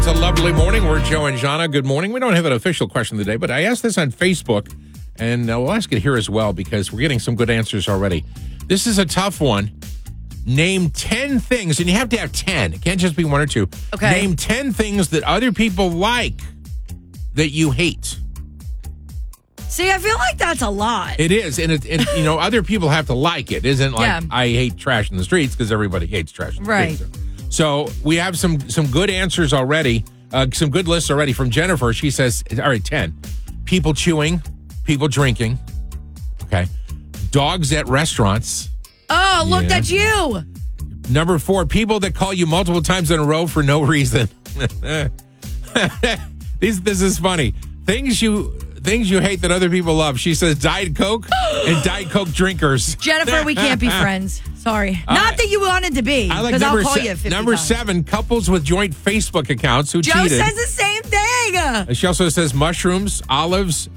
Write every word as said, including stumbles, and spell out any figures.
It's a lovely morning. We're Joe and Jana. Good morning. We don't have an official question of the day, but I asked this on Facebook, and uh, we'll ask it here as well because we're getting some good answers already. This is a tough one. Name ten things, and you have to have ten. It can't just be one or two. Okay. Name ten things that other people like that you hate. See, I feel like that's a lot. It is, and it, it, you know, other people have to like it. It isn't like Yeah. I hate trash in the streets because everybody hates trash in the Right. streets. So we have some some good answers already, uh, some good lists already from Jennifer. She says, all right, ten. People chewing, people drinking, okay. Dogs at restaurants. Oh, look Yeah. at you. Number four, people that call you multiple times in a row for no reason. These, this is funny. Things you things you hate that other people love. She says Diet Coke and Diet Coke drinkers. Jennifer, we can't be friends. Sorry. Not that you wanted to be, I like because I'll number, call se- you fifty number times. seven, couples with joint Facebook accounts who Joe cheated. says the same thing. She also says mushrooms, olives,